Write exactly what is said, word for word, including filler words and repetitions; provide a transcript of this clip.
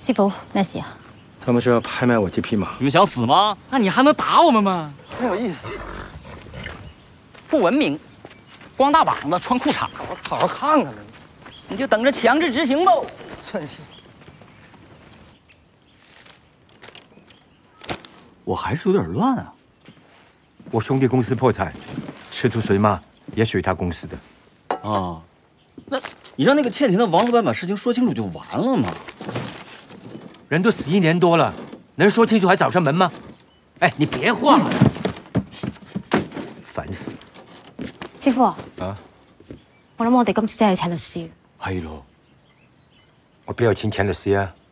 师傅，咩事啊？ 他们是要拍卖我这匹马。 你们想死吗？那你还能打我们吗？ 真有意思。 不文明，光大膀子穿裤衩， 好好看看吧， 你就等着强制执行吧。 真是。 我还是有点乱啊。 我兄弟公司破产，赤兔水马也属于他公司的。 啊，那你让那个欠钱的王老板把事情说清楚就完了嘛。 人都死一年多了，能说清楚还找上门吗？哎，你别晃了，烦死！ 師傅啊， 啊， 我諗我哋今次真係要請律師。 係咯， 我不要請錢律師啊。